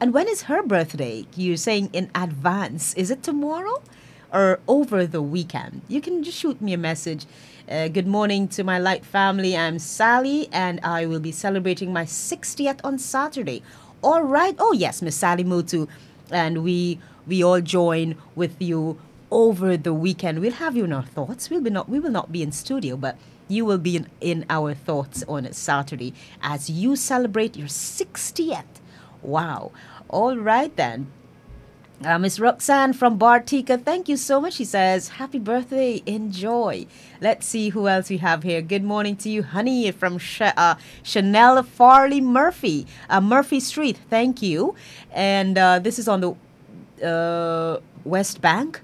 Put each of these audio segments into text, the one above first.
And when is her birthday? You're saying in advance. Is it tomorrow or over the weekend? You can just shoot me a message. Good morning to my light family. I'm Sally, and I will be celebrating my 60th on Saturday. All right. Oh, yes, Miss Sally Mutu. And we all join with you over the weekend. We'll have you in our thoughts. We will not be in studio, but you will be in our thoughts on Saturday as you celebrate your 60th. Wow. All right then. Miss Roxanne from Bartica, thank you so much. She says, happy birthday, enjoy. Let's see who else we have here. Good morning to you, honey, from Chanel Farley Murphy, Murphy Street, thank you. And this is on the West Bank.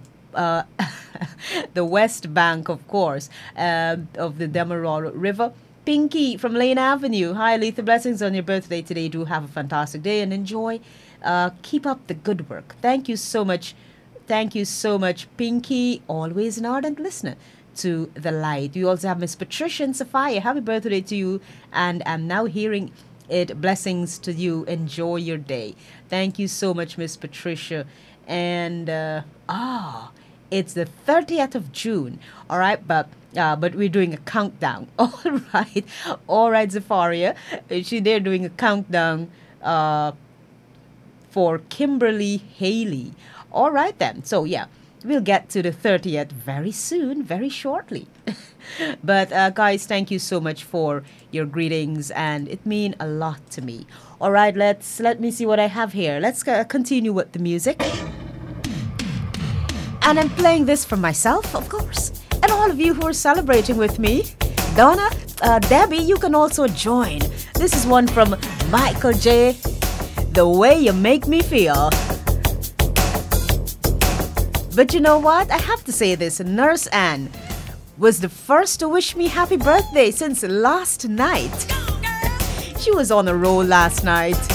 The West Bank, of course, of the Demerol River. Pinky from Lane Avenue. Hi, Letha. Blessings on your birthday today. Do have a fantastic day and enjoy. Keep up the good work. Thank you so much. Thank you so much, Pinky. Always an ardent listener to The Light. We also have Miss Patricia and Sophia. Happy birthday to you. And I'm now hearing it. Blessings to you. Enjoy your day. Thank you so much, Miss Patricia. And, it's the 30th of June. All right, but we're doing a countdown. All right, Zafaria. They're doing a countdown for Kimberly Haley. All right then. So yeah, we'll get to the 30th very soon, very shortly. But guys, thank you so much for your greetings, and it means a lot to me. All right, let me see what I have here. Let's continue with the music. And I'm playing this for myself, of course, and all of you who are celebrating with me. Donna, Debbie, you can also join. This is one from Michael J. The Way You Make Me Feel. But you know what? I have to say this. Nurse Ann was the first to wish me happy birthday since last night. She was on a roll last night.